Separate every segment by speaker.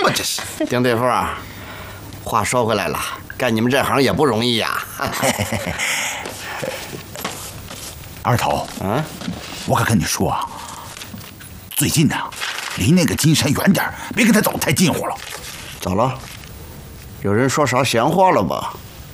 Speaker 1: 吧？这是。
Speaker 2: 丁对付啊，话说回来了，干你们这行也不容易呀。
Speaker 1: 二头，我可跟你说啊，最近呢，离那个金山远点，别跟他走太近乎了。
Speaker 2: 咋了？有人说啥闲话了吧？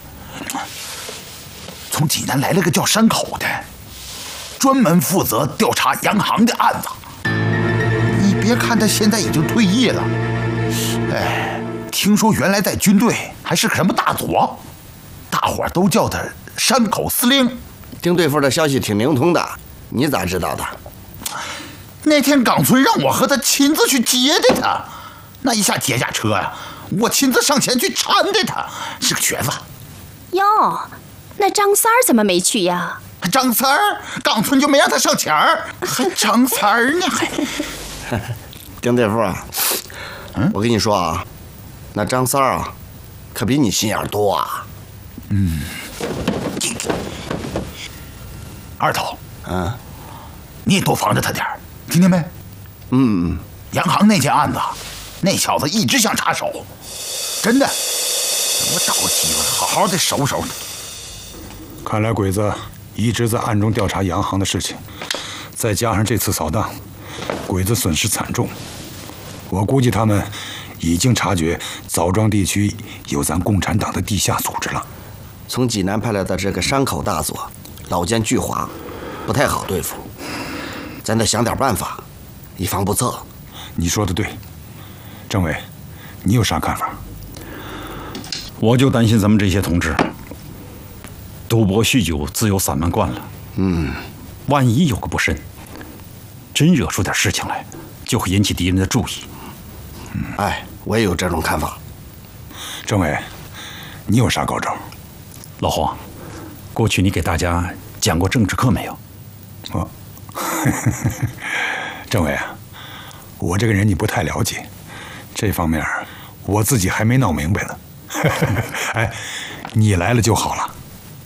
Speaker 1: 从济南来了个叫山口的，专门负责调查洋行的案子。你别看他现在已经退役了，哎，听说原来在军队还是个什么大佐，大伙儿都叫他山口司令。
Speaker 2: 丁对付的消息挺灵通的，你咋知道的？
Speaker 1: 那天冈村让我和他亲自去接的他，那一下接驾车呀，我亲自上前去搀的他，是个瘸子。
Speaker 3: 哟，那张三儿怎么没去呀？
Speaker 1: 张三儿，冈村就没让他上前儿，还张三儿呢？还
Speaker 2: 丁对付啊，我跟你说啊，那张三儿啊，可比你心眼多啊。
Speaker 1: 二头，你也多防着他点儿，听见没？洋行那件案子，那小子一直想插手，真的，我找个机会好好的收拾他。
Speaker 4: 看来鬼子一直在暗中调查洋行的事情，再加上这次扫荡，鬼子损失惨重。我估计他们已经察觉枣庄地区有咱共产党的地下组织了。
Speaker 2: 从济南派来的这个山口大佐，老奸巨猾，不太好对付，咱得想点办法，以防不测。
Speaker 4: 你说的对，政委，你有啥看法？我就担心咱们这些同志，赌博酗酒自由散漫惯了，万一有个不慎，真惹出点事情来，就会引起敌人的注意。
Speaker 2: 我也有这种看法。
Speaker 4: 政委，你有啥高招？老黄，过去你给大家讲过政治课没有？政委啊，我这个人你不太了解，这方面我自己还没闹明白呢。哎，你来了就好了。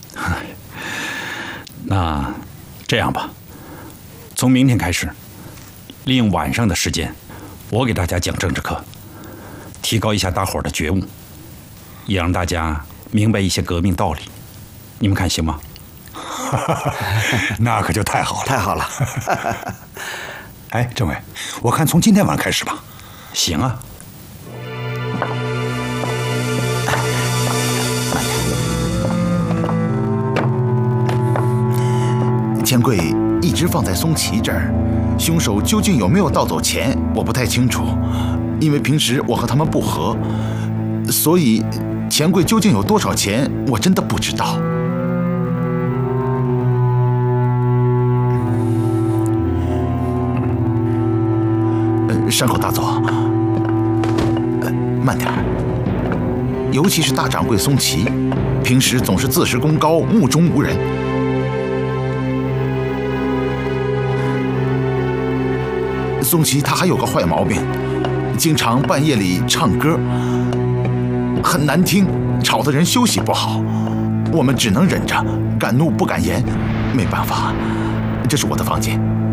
Speaker 4: 那这样吧，从明天开始，利用晚上的时间，我给大家讲政治课，提高一下大伙儿的觉悟，也让大家明白一些革命道理。你们看行吗？那可就太好了，
Speaker 2: 太好了。
Speaker 4: 哎，政委，我看从今天晚上开始吧。行啊。
Speaker 1: 钱柜一直放在松旗这儿，凶手究竟有没有盗走钱，我不太清楚，因为平时我和他们不和，所以钱柜究竟有多少钱，我真的不知道。山口大佐，慢点儿，尤其是大掌柜松旗，平时总是自视功高，目中无人。松旗他还有个坏毛病，经常半夜里唱歌，很难听，吵得人休息不好。我们只能忍着，敢怒不敢言，没办法，这是我的房间。